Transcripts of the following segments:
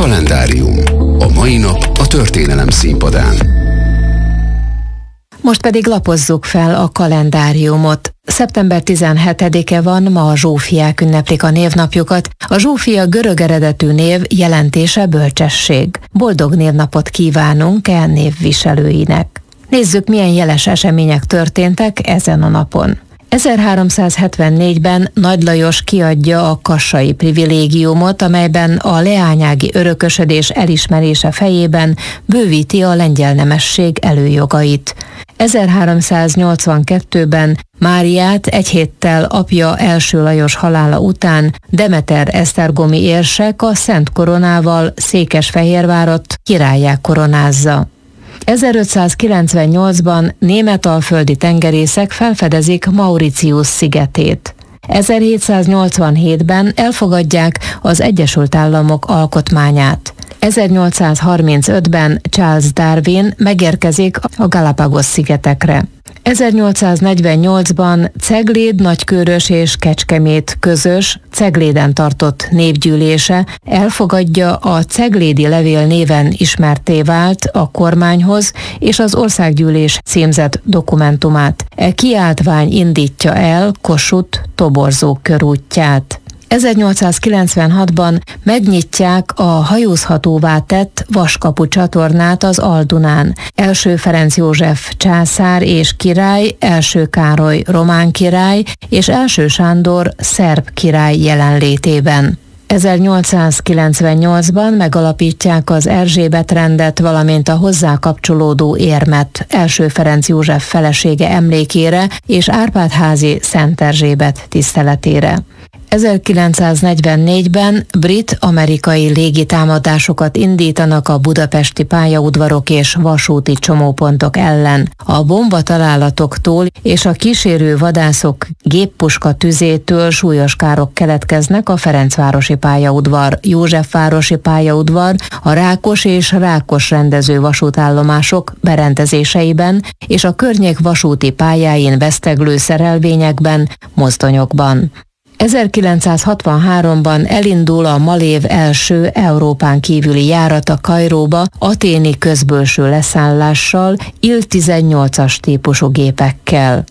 Kalendárium. A mai nap a történelem színpadán. Most pedig lapozzuk fel a kalendáriumot. Szeptember 17-e van, ma a Zsófiák ünneplik a névnapjukat. A Zsófia görög eredetű név, jelentése bölcsesség. Boldog névnapot kívánunk névviselőinek. Nézzük, milyen jeles események történtek ezen a napon. 1374-ben Nagy Lajos kiadja a kassai privilégiumot, amelyben a leányági örökösödés elismerése fejében bővíti a lengyel nemesség előjogait. 1382-ben Máriát egy héttel apja első Lajos halála után Demeter esztergomi érsek a Szent Koronával Székesfehérvárat királlyá koronázza. 1598-ban németalföldi tengerészek felfedezik Mauritius szigetét. 1787-ben elfogadják az Egyesült Államok alkotmányát. 1835-ben Charles Darwin megérkezik a Galápagos-szigetekre. 1848-ban Cegléd, Nagykőrös és Kecskemét közös Cegléden tartott népgyűlése elfogadja a Ceglédi levél néven ismertté vált a kormányhoz és az országgyűlés címzett dokumentumát. Kiáltvány indítja el Kossuth-Toborzó körútját. 1896-ban megnyitják a hajózhatóvá tett Vaskapu csatornát az Al-Dunán. Első Ferenc József császár és király, első Károly román király és első Sándor szerb király jelenlétében. 1898-ban megalapítják az Erzsébet-rendet, valamint a hozzá kapcsolódó érmet első Ferenc József felesége emlékére és Árpád-házi Szent Erzsébet tiszteletére. 1944-ben brit-amerikai légitámadásokat indítanak a budapesti pályaudvarok és vasúti csomópontok ellen. A bombatalálatoktól és a kísérő vadászok géppuska tüzétől súlyos károk keletkeznek a Ferencvárosi pályaudvar, Józsefvárosi pályaudvar, a Rákos és Rákos rendező vasútállomások berendezéseiben és a környék vasúti pályáin veszteglő szerelvényekben, mozdonyokban. 1963-ban elindul a Malév első Európán kívüli járata Kairóba athéni közbölső leszállással, Il-18-as típusú gépekkel.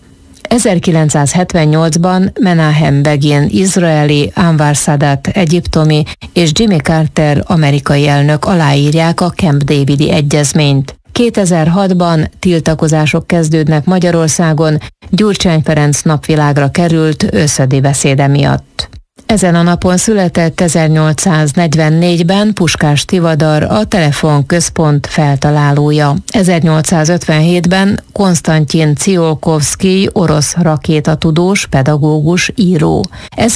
1978-ban Menahem Begin izraeli, Anwar Sadat egyiptomi és Jimmy Carter amerikai elnök aláírják a Camp Davidi egyezményt. 2006-ban tiltakozások kezdődnek Magyarországon Gyurcsány Ferenc napvilágra került őszödi beszéde miatt. Ezen a napon született 1844-ben Puskás Tivadar, a telefonközpont feltalálója. 1857-ben Konstantin Tsiolkovszkij, orosz rakétatudós, pedagógus, író.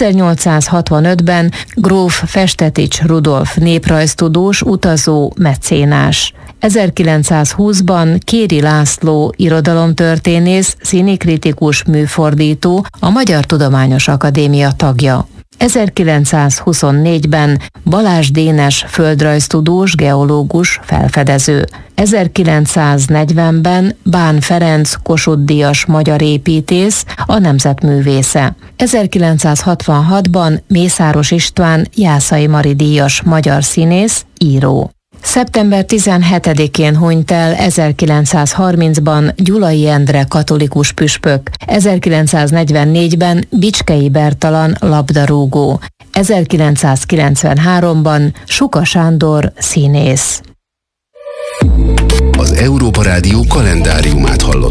1865-ben gróf Festetics Rudolf, néprajztudós, utazó, mecénás. 1920-ban Kéri László, irodalomtörténész, színikritikus, műfordító, a Magyar Tudományos Akadémia tagja. 1924-ben Balázs Dénes, földrajztudós, geológus, felfedező. 1940-ben Bán Ferenc, Kossuth-díjas magyar építész, a nemzetművésze. 1966-ban Mészáros István, Jászai Mari díjas magyar színész, író. Szeptember 17-én hunyt el 1930-ban Gyulai Endre katolikus püspök, 1944-ben Bicskei Bertalan labdarúgó, 1993-ban Suka Sándor színész. Az Európa Rádió kalendáriumát hallott.